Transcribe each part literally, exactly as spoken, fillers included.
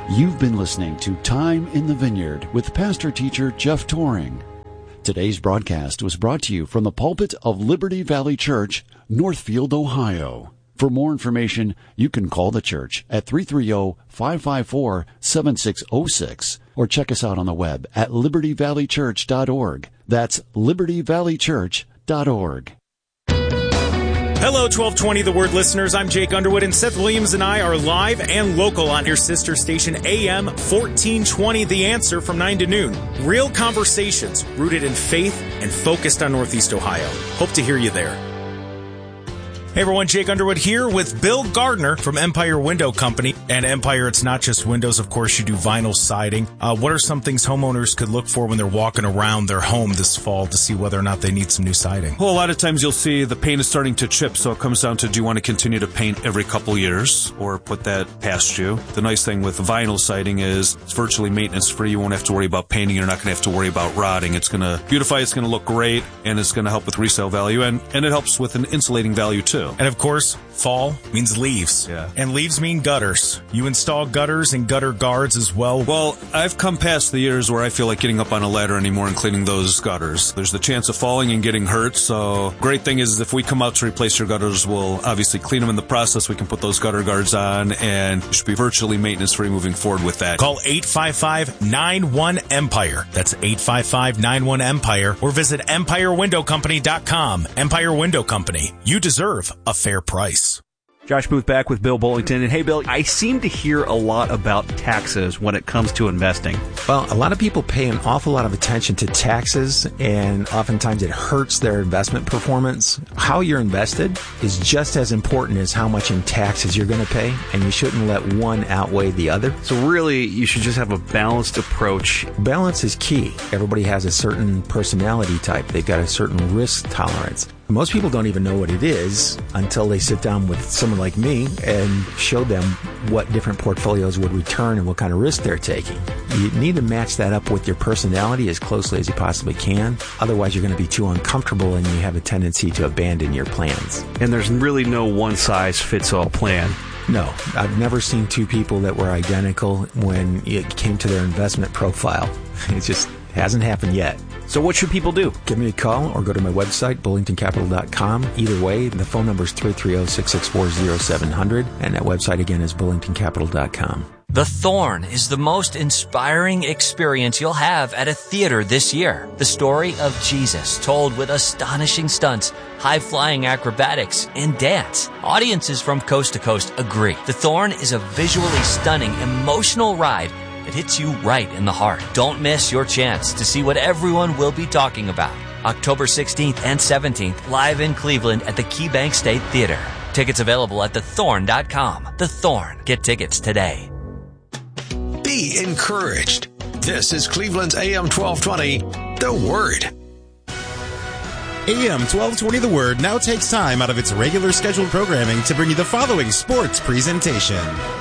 You've been listening to Time in the Vineyard with pastor-teacher Jeff Toring. Today's broadcast was brought to you from the pulpit of Liberty Valley Church, Northfield, Ohio. For more information, you can call the church at three three zero, five five four, seven six zero six or check us out on the web at liberty valley church dot org. That's liberty valley church dot org. Hello, twelve twenty The Word listeners. I'm Jake Underwood, and Seth Williams and I are live and local on your sister station A M fourteen twenty The Answer from nine to noon. Real conversations rooted in faith and focused on Northeast Ohio. Hope to hear you there. Hey everyone, Jake Underwood here with Bill Gardner from Empire Window Company. And Empire, it's not just windows, of course, you do vinyl siding. Uh, what are some things homeowners could look for when they're walking around their home this fall to see whether or not they need some new siding? Well, a lot of times you'll see the paint is starting to chip, so it comes down to, do you want to continue to paint every couple years or put that past you? The nice thing with vinyl siding is it's virtually maintenance-free. You won't have to worry about painting. You're not going to have to worry about rotting. It's going to beautify, it's going to look great, and it's going to help with resale value, and, and it helps with an insulating value too. And of course, fall means leaves. Yeah. And leaves mean gutters. You install gutters and gutter guards as well. Well, I've come past the years where I feel like getting up on a ladder anymore and cleaning those gutters. There's the chance of falling and getting hurt, so great thing is if we come out to replace your gutters, we'll obviously clean them in the process. We can put those gutter guards on, and you should be virtually maintenance-free moving forward with that. Call eight five five, nine one, EMPIRE. That's eight five five, nine one, EMPIRE. Or visit empire window company dot com. Empire Window Company. You deserve a fair price. Josh Booth back with Bill Bullington. And hey, Bill, I seem to hear a lot about taxes when it comes to investing. Well, a lot of people pay an awful lot of attention to taxes, and oftentimes it hurts their investment performance. How you're invested is just as important as how much in taxes you're going to pay, and you shouldn't let one outweigh the other. So really, you should just have a balanced approach. Balance is key. Everybody has a certain personality type. They've got a certain risk tolerance. Most people don't even know what it is until they sit down with someone like me and show them what different portfolios would return and what kind of risk they're taking. You need to match that up with your personality as closely as you possibly can. Otherwise, you're going to be too uncomfortable and you have a tendency to abandon your plans. And there's really no one-size-fits-all plan. No, I've never seen two people that were identical when it came to their investment profile. It just hasn't happened yet. So what should people do? Give me a call or go to my website, bullington capital dot com. Either way, the phone number is three three zero, six six four, zero seven zero zero, and that website again is bullington capital dot com. The Thorn is the most inspiring experience you'll have at a theater this year. The story of Jesus told with astonishing stunts, high-flying acrobatics, and dance. Audiences from coast to coast agree. The Thorn is a visually stunning, emotional ride that hits you right in the heart. Don't miss your chance to see what everyone will be talking about. October sixteenth and seventeenth, live in Cleveland at the KeyBank State Theater. Tickets available at the thorn dot com. The Thorn. Get tickets today. Be encouraged. This is Cleveland's A M twelve twenty, The Word. A M twelve twenty The Word now takes time out of its regular scheduled programming to bring you the following sports presentation.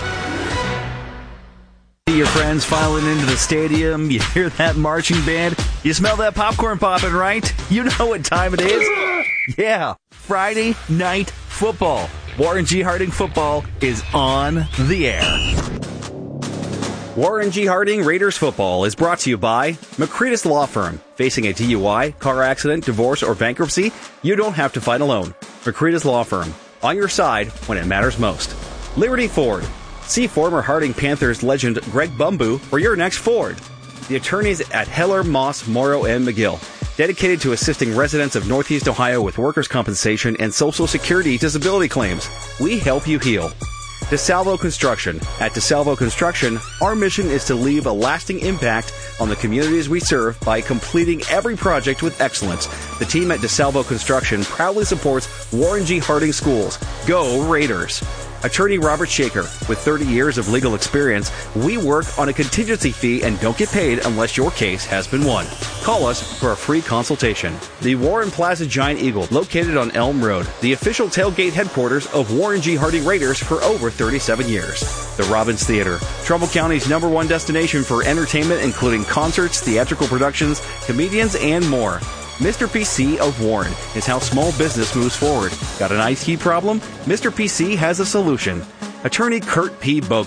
Your friends filing into the stadium, you hear that marching band, you smell that popcorn popping, right? You know what time it is. Yeah, Friday Night Football. Warren G. Harding Football is on the air. Warren G. Harding Raiders Football is brought to you by McCretus Law Firm. Facing a D U I, car accident, divorce, or bankruptcy, you don't have to fight alone. McCretus Law Firm, on your side when it matters most. Liberty Ford. See former Harding Panthers legend Greg Bumbu for your next Ford. The attorneys at Heller, Moss, Morrow, and McGill, dedicated to assisting residents of Northeast Ohio with workers' compensation and Social Security disability claims. We help you heal. DeSalvo Construction. At DeSalvo Construction, our mission is to leave a lasting impact on the communities we serve by completing every project with excellence. The team at DeSalvo Construction proudly supports Warren G. Harding Schools. Go Raiders! Attorney Robert Shaker. With thirty years of legal experience, we work on a contingency fee and don't get paid unless your case has been won. Call us for a free consultation. The Warren Plaza Giant Eagle, located on Elm Road, the official tailgate headquarters of Warren G. Harding Raiders for over thirty-seven years. The Robbins Theater, Trumbull County's number one destination for entertainment, including concerts, theatrical productions, comedians, and more. Mister P C of Warren is how small business moves forward. Got an I T problem? Mister P C has a solution. Attorney Kurt P. Bogan.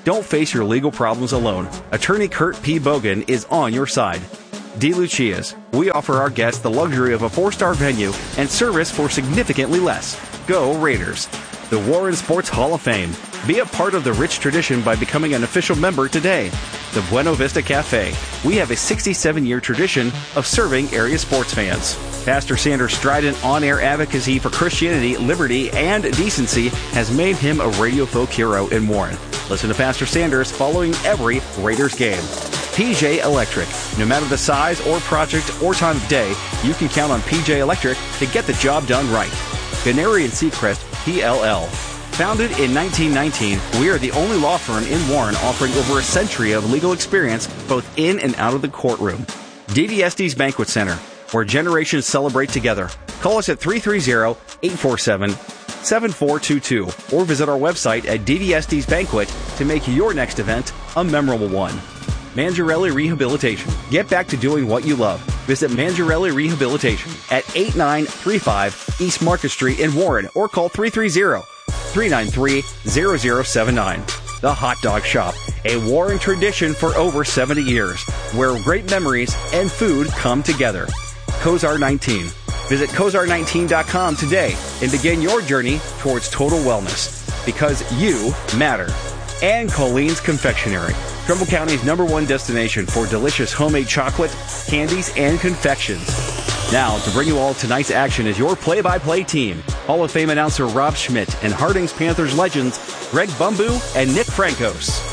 Don't face your legal problems alone. Attorney Kurt P. Bogan is on your side. DeLucia's. We offer our guests the luxury of a four-star venue and service for significantly less. Go Raiders. The Warren Sports Hall of Fame. Be a part of the rich tradition by becoming an official member today. The Buena Vista Cafe. We have a sixty-seven-year tradition of serving area sports fans. Pastor Sanders' strident on-air advocacy for Christianity, liberty, and decency has made him a radio folk hero in Warren. Listen to Pastor Sanders following every Raiders game. P J Electric. No matter the size or project or time of day, you can count on P J Electric to get the job done right. Canary and Seacrest, P L L. Founded in nineteen nineteen, we are the only law firm in Warren offering over a century of legal experience both in and out of the courtroom. D D S D's Banquet Center, where generations celebrate together. Call us at three three zero, eight four seven, seven four two two or visit our website at D D S D's Banquet to make your next event a memorable one. Mangiarelli Rehabilitation. Get back to doing what you love. Visit Mangiarelli Rehabilitation at eight nine three five East Market Street in Warren or call three three zero, three nine three, zero zero seven nine. The Hot Dog Shop, a Warren tradition for over seventy years, where great memories and food come together. Kozar nineteen. Visit kozar nineteen dot com today and begin your journey towards total wellness, because you matter. And Colleen's Confectionery, Trumbull County's number one destination for delicious homemade chocolate, candies, and confections. Now, to bring you all tonight's action is your play-by-play team. Hall of Fame announcer Rob Schmidt and Harding's Panthers legends Greg Bumbu and Nick Frankos.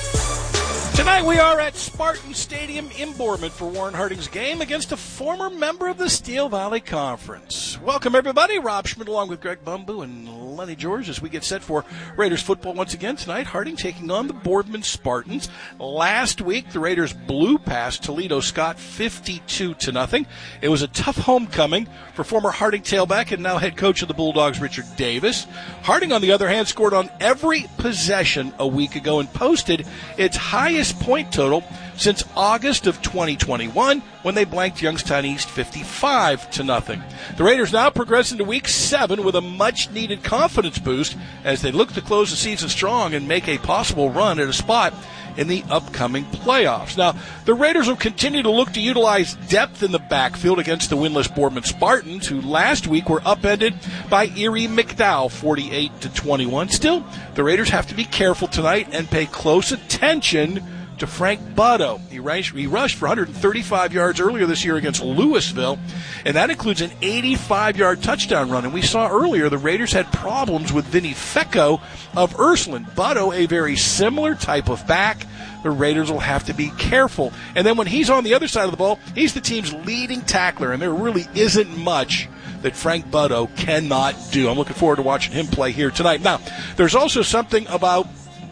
Tonight we are at Spartan Stadium in Bournemouth for Warren Harding's game against a former member of the Steel Valley Conference. Welcome, everybody. Rob Schmidt along with Greg Bumbu and Lenny George as we get set for Raiders football once again tonight. Harding taking on the Boardman Spartans. Last week, the Raiders blew past Toledo Scott fifty-two to nothing. It was a tough homecoming for former Harding tailback and now head coach of the Bulldogs, Richard Davis. Harding, on the other hand, scored on every possession a week ago and posted its highest point total since August of twenty twenty-one when they blanked Youngstown East fifty-five to nothing. The Raiders now progress into week seven with a much-needed confidence boost as they look to close the season strong and make a possible run at a spot in the upcoming playoffs. Now, the Raiders will continue to look to utilize depth in the backfield against the winless Boardman Spartans, who last week were upended by Erie McDowell forty-eight to twenty-one. Still, the Raiders have to be careful tonight and pay close attention to Frank Butto. He rushed, he rushed for one hundred thirty-five yards earlier this year against Louisville, and that includes an eighty-five-yard touchdown run. And we saw earlier the Raiders had problems with Vinny Fecco of Ursuline. Butto, a very similar type of back. The Raiders will have to be careful. And then when he's on the other side of the ball, he's the team's leading tackler, and there really isn't much that Frank Butto cannot do. I'm looking forward to watching him play here tonight. Now, there's also something about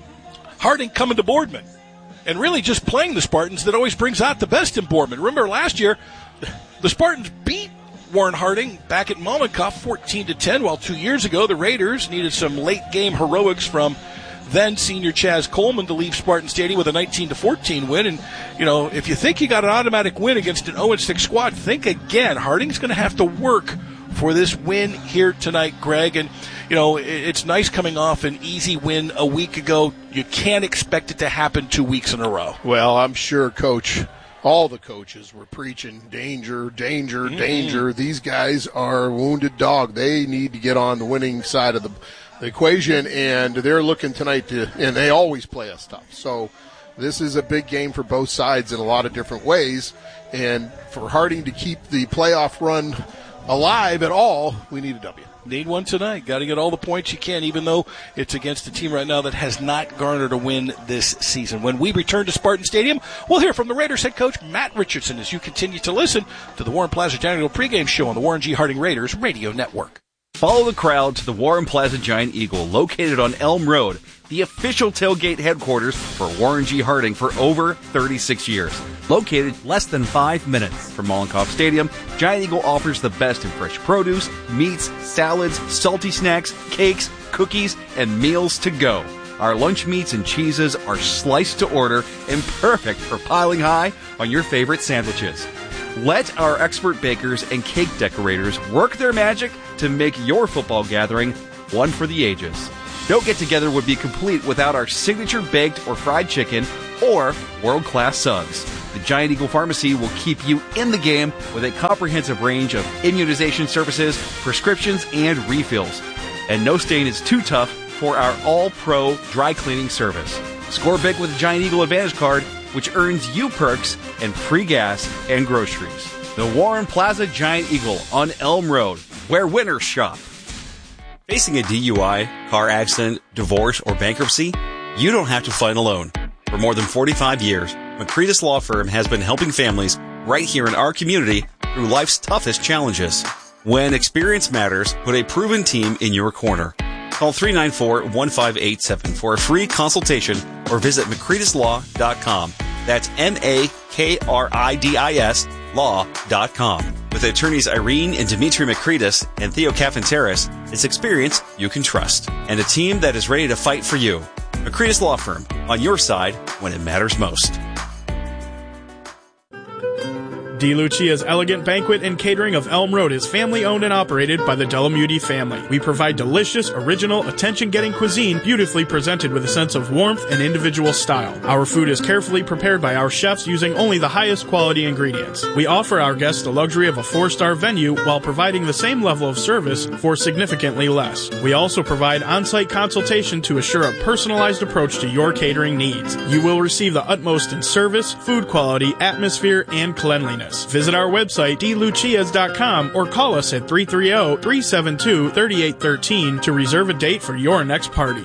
Harding coming to Boardman and really just playing the Spartans that always brings out the best in Boardman. Remember last year, the Spartans beat Warren Harding back at Mollenkoff fourteen to ten, while two years ago the Raiders needed some late-game heroics from then-senior Chaz Coleman to leave Spartan Stadium with a nineteen to fourteen win. And, you know, if you think you got an automatic win against an oh and six squad, think again. Harding's going to have to work for this win here tonight, Greg. And, you know, it's nice coming off an easy win a week ago. You can't expect it to happen two weeks in a row. Well, I'm sure, Coach, all the coaches were preaching danger, danger, mm-hmm. danger. These guys are a wounded dog. They need to get on the winning side of the, the equation, and they're looking tonight to, and they always play us tough. So this is a big game for both sides in a lot of different ways. And for Harding to keep the playoff run alive at all, we need a W. Need one tonight. Got to get all the points you can, even though it's against a team right now that has not garnered a win this season. When we return to Spartan Stadium, we'll hear from the Raiders head coach Matt Richardson as you continue to listen to the Warren Plaza Giant pregame show on the Warren G. Harding Raiders Radio Network. Follow the crowd to the Warren Plaza Giant Eagle, located on Elm Road, the official tailgate headquarters for Warren G. Harding for over thirty-six years. Located less than five minutes from Mollenkoff Stadium, Giant Eagle offers the best in fresh produce, meats, salads, salty snacks, cakes, cookies, and meals to go. Our lunch meats and cheeses are sliced to order and perfect for piling high on your favorite sandwiches. Let our expert bakers and cake decorators work their magic to make your football gathering one for the ages. No get-together would be complete without our signature baked or fried chicken or world-class subs. The Giant Eagle Pharmacy will keep you in the game with a comprehensive range of immunization services, prescriptions, and refills. And no stain is too tough for our all-pro dry cleaning service. Score big with the Giant Eagle Advantage Card, which earns you perks and free gas and groceries. The Warren Plaza Giant Eagle on Elm Road, where winners shop. Facing a D U I, car accident, divorce, or bankruptcy? You don't have to fight alone. For more than forty-five years, McCretus Law Firm has been helping families right here in our community through life's toughest challenges. When experience matters, put a proven team in your corner. Call three nine four, one five eight seven for a free consultation or visit McCretis Law dot com. That's M A K R I D I S law dot com. With attorneys Irene and Dimitri McCretis and Theo Cafanteris, it's experience you can trust. And a team that is ready to fight for you. McCretis Law Firm, on your side when it matters most. De Lucia's Elegant Banquet and Catering of Elm Road is family-owned and operated by the Delamuti family. We provide delicious, original, attention-getting cuisine beautifully presented with a sense of warmth and individual style. Our food is carefully prepared by our chefs using only the highest quality ingredients. We offer our guests the luxury of a four-star venue while providing the same level of service for significantly less. We also provide on-site consultation to assure a personalized approach to your catering needs. You will receive the utmost in service, food quality, atmosphere, and cleanliness. Visit our website, d lucias dot com, or call us at three three zero, three seven two, three eight one three to reserve a date for your next party.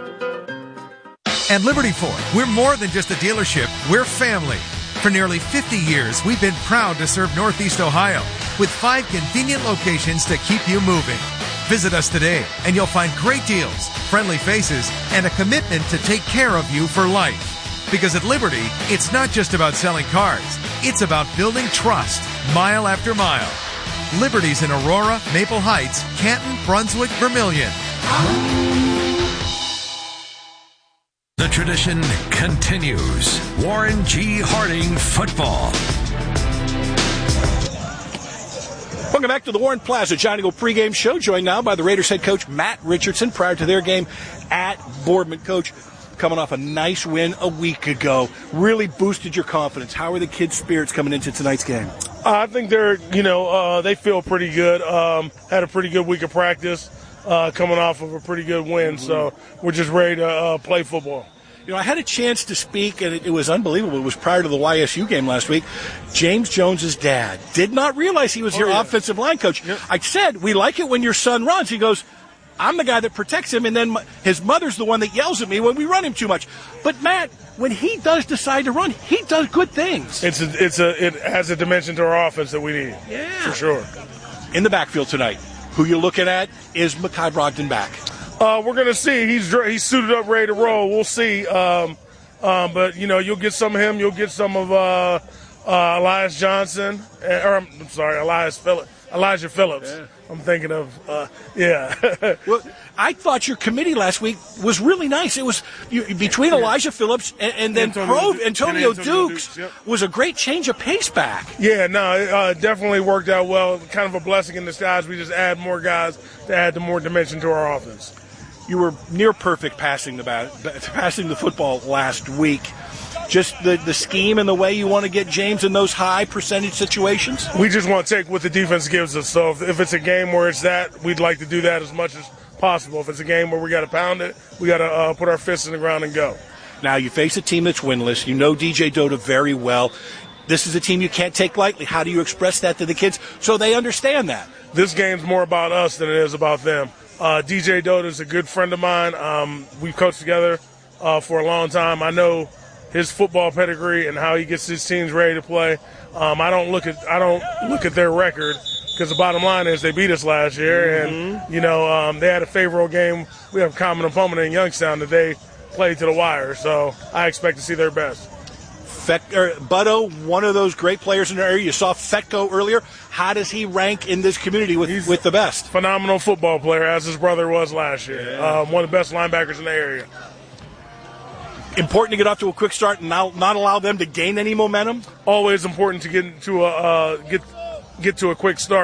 At Liberty Ford, we're more than just a dealership, we're family. For nearly fifty years, we've been proud to serve Northeast Ohio with five convenient locations to keep you moving. Visit us today, and you'll find great deals, friendly faces, and a commitment to take care of you for life. Because at Liberty, it's not just about selling cars. It's about building trust, mile after mile. Liberty's in Aurora, Maple Heights, Canton, Brunswick, Vermilion. The tradition continues. Warren G. Harding football. Welcome back to the Warren Plaza Giant Eagle pregame show, joined now by the Raiders head coach Matt Richardson prior to their game at Boardman. Coach, coming off a nice win a week ago, really boosted your confidence. How are the kids' spirits coming into tonight's game? Uh, I think they're, you know, uh, they feel pretty good. Um, had a pretty good week of practice, uh, coming off of a pretty good win. Mm-hmm. So we're just ready to uh, play football. You know, I had a chance to speak, and it, it was unbelievable. It was prior to the Y S U game last week. James Jones's dad did not realize he was oh, your yeah. offensive line coach. Yep. I said, we like it when your son runs. He goes, I'm the guy that protects him, and then my, his mother's the one that yells at me when we run him too much. But, Matt, when he does decide to run, he does good things. It's a, it's a, it has a dimension to our offense that we need. Yeah. For sure. In the backfield tonight, who you're looking at is Mekhi Brogdon back. Uh, we're going to see. He's he's suited up, ready to roll. We'll see. Um, um, but, you know, you'll get some of him. You'll get some of uh, uh, Elias Johnson. Or, I'm sorry, Elias Phillips. Elijah Phillips. Yeah. I'm thinking of, uh, yeah. Well, I thought your committee last week was really nice. It was you, between yeah. Elijah Phillips and, and then Antonio, Pro, Antonio, Antonio Dukes, Dukes yep. was a great change of pace back. Yeah, no, it uh, definitely worked out well. Kind of a blessing in disguise. We just add more guys to add the more dimension to our offense. You were near perfect passing the bat, passing the football last week. Just the, the scheme and the way you want to get James in those high percentage situations? We just want to take what the defense gives us. So if, if it's a game where it's that, we'd like to do that as much as possible. If it's a game where we got to pound it, we got to uh, put our fists in the ground and go. Now, you face a team that's winless. You know D J Dota very well. This is a team you can't take lightly. How do you express that to the kids so they understand that? This game's more about us than it is about them. Uh, D J Dota is a good friend of mine. Um, we've coached together uh, for a long time. I know his football pedigree and how he gets his teams ready to play. Um, I don't look at I don't look at their record because the bottom line is they beat us last year, mm-hmm. and you know um, they had a favorable game. We have a common opponent in Youngstown that they played to the wire, so I expect to see their best. Feck, er, Butto, one of those great players in the area. You saw Fecko earlier. How does he rank in this community with, He's with the best? Phenomenal football player, as his brother was last year. Yeah. Um, one of the best linebackers in the area. Important to get off to a quick start and not, not allow them to gain any momentum? Always important to get to a uh, get get to a quick start.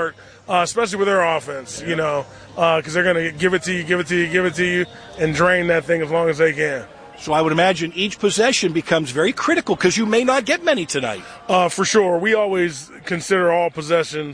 uh, especially with their offense, you know, because uh, they're going to give it to you, give it to you, give it to you, and drain that thing as long as they can. So I would imagine each possession becomes very critical because you may not get many tonight. Uh, for sure. We always consider all possessions